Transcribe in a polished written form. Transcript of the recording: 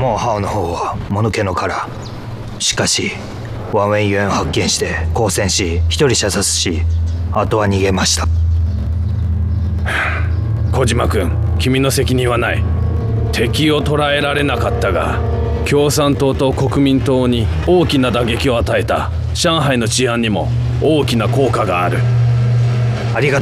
モンハオの方はもぬけの殻。しかしワンウェイユエンを発見して交戦し、一人射殺し、あとは逃げました。 小島君、君の責任はない。敵を捕らえられなかったが、共産党と国民党に大きな打撃を与えた上海の治安にも大きな効果がある。 ありが